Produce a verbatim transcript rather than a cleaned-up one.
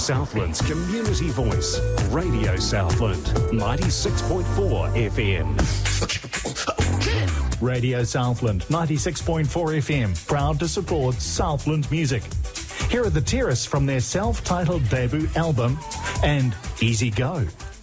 Southland's community voice. Radio Southland, ninety-six point four F M. Radio Southland, ninety-six point four F M, proud to support Southland music. Here are the Terrace from their self-titled debut album and Easy Go.